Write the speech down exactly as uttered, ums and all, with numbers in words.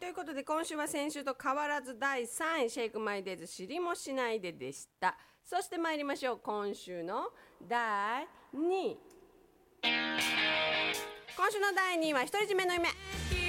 ということで今週は先週と変わらずだいさんいシェイクマイデイズ知りもしないででした。そして参りましょう。今週のだいにい、今週のだいにいは独り占めの夢。